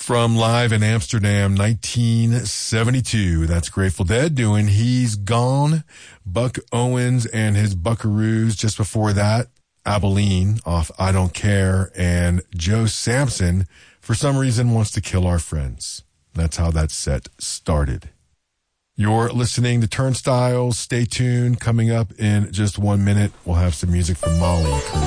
from live in Amsterdam, 1972. That's Grateful Dead doing He's Gone. Buck Owens and his Buckaroos. Just before that, Abilene off I Don't Care. And Joe Samson, for some reason, wants to kill our friends. That's how that set started. You're listening to Turnstiles. Stay tuned. Coming up in just 1 minute, we'll have some music from Molly.